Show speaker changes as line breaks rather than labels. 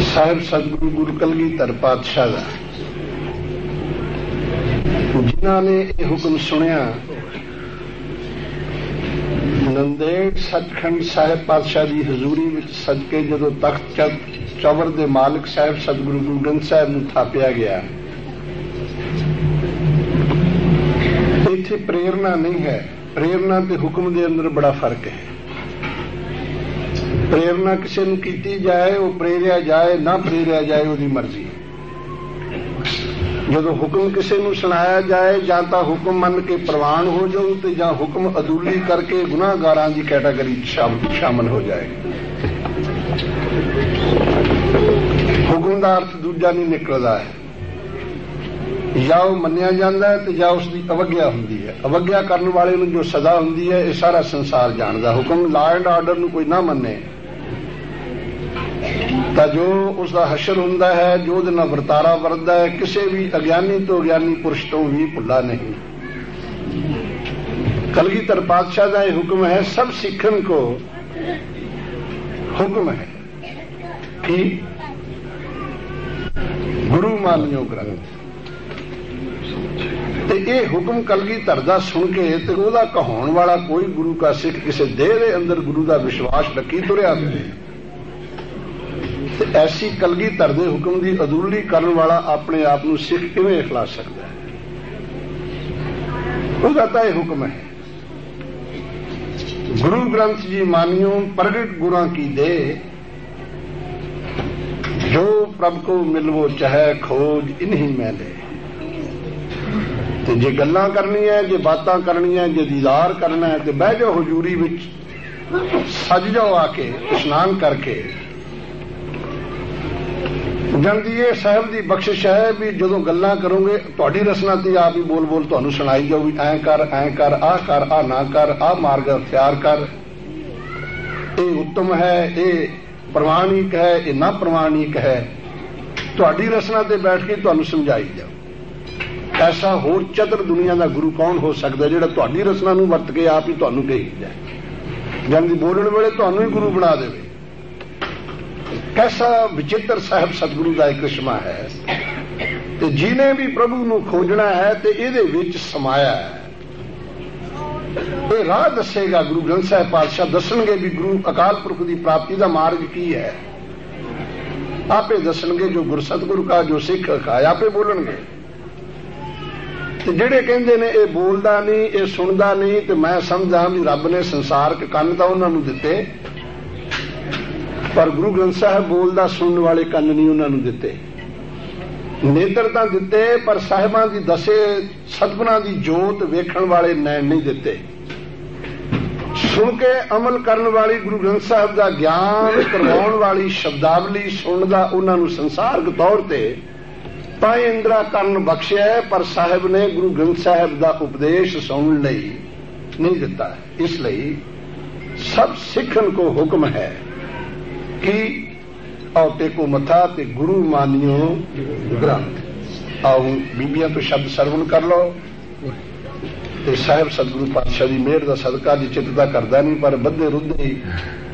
ਸਾਹਿਬ ਸਤਿਗੁਰੂ ਗੁਰੂ ਕਲਗੀਧਰ ਪਾਤਸ਼ਾਹ ਦਾ, ਜਿਨ੍ਹਾਂ ਨੇ ਇਹ ਹੁਕਮ ਸੁਣਿਆ, ਨੰਦੇੜ ਸੱਚਖੰਡ ਸਾਹਿਬ ਪਾਤਸ਼ਾਹ ਦੀ ਹਜ਼ੂਰੀ ਵਿੱਚ ਸਦਕੇ ਜਦੋਂ ਤਖਤ ਚੌਵਰ ਦੇ ਮਾਲਕ ਸਾਹਿਬ ਸਤਿਗੁਰੂ ਗੁਰੂ ਗ੍ਰੰਥ ਸਾਹਿਬ ਨੂੰ ਥਾਪਿਆ ਗਿਆ, ਇੱਥੇ ਪ੍ਰੇਰਨਾ ਨਹੀਂ ਹੈ। ਪ੍ਰੇਰਨਾ ਤੇ ਹੁਕਮ ਦੇ ਅੰਦਰ ਬੜਾ ਫਰਕ ਹੈ। ਪ੍ਰੇਰਨਾ ਕਿਸੇ ਨੂੰ ਕੀਤੀ ਜਾਏ, ਉਹ ਪ੍ਰੇਰਿਆ ਜਾਏ, ਨਾ ਪ੍ਰੇਰਿਆ ਜਾਏ, ਉਹਦੀ ਮਰਜ਼ੀ। ਜਦੋਂ ਹੁਕਮ ਕਿਸੇ ਨੂੰ ਸੁਣਾਇਆ ਜਾਏ, ਜਾਂ ਤਾਂ ਹੁਕਮ ਮੰਨ ਕੇ ਪ੍ਰਵਾਨ ਹੋ ਜਾਓ ਤੇ ਜਾਂ ਹੁਕਮ ਅਦੂਲੀ ਕਰਕੇ ਗੁਨਾਹਗਾਰਾਂ ਦੀ ਕੈਟਾਗਰੀ ਸ਼ਾਮਲ ਹੋ ਜਾਏ। ਹੁਕਮ ਦਾ ਅਰਥ ਦੂਜਾ ਨਹੀਂ ਨਿਕਲਦਾ ਹੈ। ਜਾਂ ਉਹ ਮੰਨਿਆ ਜਾਂਦਾ ਹੈ ਤੇ ਜਾਂ ਉਸ ਦੀ ਅਵੱਗਿਆ ਹੁੰਦੀ ਹੈ। ਅਵੱਗਿਆ ਕਰਨ ਵਾਲੇ ਨੂੰ ਜੋ ਸਜ਼ਾ ਹੁੰਦੀ ਹੈ, ਇਹ ਸਾਰਾ ਸੰਸਾਰ ਜਾਣਦਾ। ਹੁਕਮ ਲਾਅ ਐਂਡ ਆਰਡਰ ਨੂੰ ਕੋਈ ਨਾ ਮੰਨੇ ਤਾਂ ਜੋ ਉਸ ਦਾ ਹਸ਼ਰ ਹੁੰਦਾ ਹੈ, ਜੋ ਉਹਦੇ ਨਾਲ ਵਰਤਾਰਾ ਵਰਤਦਾ ਹੈ, ਕਿਸੇ ਵੀ ਅਗਿਆਨੀ ਤੋਂ ਅਗਿਆਨੀ ਪੁਰਸ਼ ਤੋਂ ਵੀ ਭੁੱਲਾ ਨਹੀਂ। ਕਲਗੀਧਰ ਪਾਤਸ਼ਾਹ ਦਾ ਇਹ ਹੁਕਮ ਹੈ, ਸਭ ਸਿੱਖਣ ਕੋ ਹੁਕਮ ਹੈ ਕਿ ਗੁਰੂ ਮਾਨਿਓ ਗ੍ਰੰਥ। ਤੇ ਇਹ ਹੁਕਮ ਕਲਗੀਧਰ ਦਾ ਸੁਣ ਕੇ ਤੇ ਉਹਦਾ ਕਹਾਉਣ ਵਾਲਾ ਕੋਈ ਗੁਰੂ ਕਾ ਸਿੱਖ ਕਿਸੇ ਦੇਹ ਦੇ ਅੰਦਰ ਗੁਰੂ ਦਾ ਵਿਸ਼ਵਾਸ ਰੱਖੀ ਤੁਰਿਆ ਫਿਰੇ। ਤੇ ਐਸੀ ਕਲਗੀਧਰ ਦੇ ਹੁਕਮ ਦੀ ਅਦੂਲੀ ਕਰਨ ਵਾਲਾ ਆਪਣੇ ਆਪ ਨੂੰ ਸਿੱਖ ਕਿਵੇਂ ਅਖਲਾ ਸਕਦਾ ਹੈ? ਉਹਦਾ ਤਾਂ ਇਹ ਹੁਕਮ ਹੈ, ਗੁਰੂ ਗ੍ਰੰਥ ਜੀ ਮਾਨਿਓ ਪ੍ਰਗਟ ਗੁਰਾਂ ਕੀ ਦੇ, ਜੋ ਪ੍ਰਭ ਕੋ ਮਿਲਵੋ ਚਾਹੇ ਖੋਜ ਇਨਹੀ ਮੈਲੇ। ਤੇ ਜੇ ਗੱਲਾਂ ਕਰਨੀਆਂ, ਜੇ ਬਾਤਾਂ ਕਰਨੀਆਂ, ਜੇ ਦੀਦਾਰ ਕਰਨਾ ਹੈ ਤੇ ਬਹਿ ਜਾਓ ਹਜ਼ੂਰੀ ਵਿੱਚ, ਸੱਜ ਜਾਓ ਆ ਕੇ ਇਸ਼ਨਾਨ ਕਰਕੇ। ਜਨਦੀਏ ਸਾਹਿਬ ਦੀ ਬਖਸ਼ਿਸ਼ ਹੈ ਵੀ ਜਦੋਂ ਗੱਲਾਂ ਕਰੋਗੇ ਤੁਹਾਡੀ ਰਸਨਾ ਤੇ ਆਪ ਹੀ ਬੋਲ ਬੋਲ ਤੁਹਾਨੂੰ ਸੁਣਾਈ ਜਾਊ ਵੀ ਐਂ ਕਰ, ਆਹ ਨਾ ਕਰ, ਆਹ ਮਾਰਗ ਅਖਤਿਆਰ ਕਰ, ਇਹ ਉੱਤਮ ਹੈ, ਇਹ ਪ੍ਰਮਾਣਿਕ ਹੈ, ਇਹ ਨਾ ਪ੍ਰਮਾਣਿਕ ਹੈ। ਤੁਹਾਡੀ ਰਸਨਾ ਤੇ ਬੈਠ ਕੇ ਤੁਹਾਨੂੰ ਸਮਝਾਈ ਜਾਊ। ਐਸਾ ਹੋਰ ਚਤੁਰ ਦੁਨੀਆ ਦਾ ਗੁਰੂ ਕੌਣ ਹੋ ਸਕਦਾ ਜਿਹੜਾ ਤੁਹਾਡੀ ਰਸਨਾ ਨੂੰ ਵਰਤ ਕੇ ਆਪ ਹੀ ਤੁਹਾਨੂੰ ਕਹੀ ਜਾਏ, ਜਨਦੀ ਬੋਲਣ ਵੇਲੇ ਤੁਹਾਨੂੰ ਹੀ ਗੁਰੂ ਬਣਾ ਦੇਵੇ। ਕੈਸਾ ਵਿਚਿੱਤਰ ਸਾਹਿਬ ਸਤਿਗੁਰੂ ਦਾ ਇੱਕ ਕ੍ਰਿਸ਼ਮਾ ਹੈ। ਤੇ ਜਿਹਨੇ ਵੀ ਪ੍ਰਭੂ ਨੂੰ ਖੋਜਣਾ ਹੈ ਤੇ ਇਹਦੇ ਵਿੱਚ ਸਮਾਇਆ ਹੈ। ਇਹ ਰਾਹ ਦੱਸੇਗਾ ਗੁਰੂ ਗ੍ਰੰਥ ਸਾਹਿਬ ਪਾਤਸ਼ਾਹ, ਦੱਸਣਗੇ ਵੀ ਗੁਰੂ ਅਕਾਲ ਪੁਰਖ ਦੀ ਪ੍ਰਾਪਤੀ ਦਾ ਮਾਰਗ ਕੀ ਹੈ। ਆਪੇ ਦੱਸਣਗੇ ਜੋ ਗੁਰਸਤਿਗੁਰੂ ਕਾ ਜੋ ਸਿੱਖ ਖਾਏ, ਆਪੇ ਬੋਲਣਗੇ। ਤੇ ਜਿਹੜੇ ਕਹਿੰਦੇ ਨੇ ਇਹ ਬੋਲਦਾ ਨਹੀਂ, ਇਹ ਸੁਣਦਾ ਨਹੀਂ, ਤੇ ਮੈਂ ਸਮਝਾਂ ਵੀ ਰੱਬ ਨੇ ਸੰਸਾਰਕ ਕੰਨ ਤਾਂ ਉਹਨਾਂ ਨੂੰ ਦਿੱਤੇ, ਪਰ ਗੁਰੂ ਗ੍ਰੰਥ ਸਾਹਿਬ ਬੋਲਦਾ ਸੁਣਨ ਵਾਲੇ ਕੰਨ ਨਹੀਂ ਉਹਨਾਂ ਨੂੰ ਦਿੱਤੇ। ਨੇਤਰ ਤਾਂ ਦਿੱਤੇ, ਪਰ ਸਾਹਿਬਾਂ ਦੀ ਦਸੇ ਸਤਿਗੁਰਾਂ ਦੀ ਜੋਤ ਵੇਖਣ ਵਾਲੇ ਨੈਣ ਨਹੀਂ ਦਿੱਤੇ। ਸੁਣ ਕੇ ਅਮਲ ਕਰਨ ਵਾਲੀ ਗੁਰੂ ਗ੍ਰੰਥ ਸਾਹਿਬ ਦਾ ਗਿਆਨ ਕਰਵਾਉਣ ਵਾਲੀ ਸ਼ਬਦਾਵਲੀ ਸੁਣਨ ਦਾ ਉਹਨਾਂ ਨੂੰ ਸੰਸਾਰਕ ਤੌਰ ਤੇ ਤਾਂ ਇੰਦਰਾ ਕਰਨ ਬਖਸ਼ਿਆ, ਪਰ ਸਾਹਿਬ ਨੇ ਗੁਰੂ ਗ੍ਰੰਥ ਸਾਹਿਬ ਦਾ ਉਪਦੇਸ਼ ਸੁਣਨ ਲਈ ਨਹੀਂ ਦਿੱਤਾ। ਇਸ ਲਈ ਸਭ ਸਿੱਖਣ ਕੋ ਹੁਕਮ ਹੈ ਕਿ ਆਓ ਟੇਕੋ ਮੱਥਾ ਤੇ ਗੁਰੂ ਮਾਨਿਓ ਗ੍ਰੰਥ। ਆਓ ਬੀਬੀਆਂ ਤੋਂ ਸ਼ਬਦ ਸਰਵਣ ਕਰ ਲਓ ਤੇ ਸਾਹਿਬ ਸਤਿਗੁਰੂ ਪਾਤਸ਼ਾਹ ਦੀ ਮਿਹਰ ਦਾ ਸਦਕਾ, ਦੀ ਚਿੱਤ ਦਾ ਕਰਦਾ ਨਹੀਂ ਪਰ ਬੱਧੇ ਰੁੱਧੇ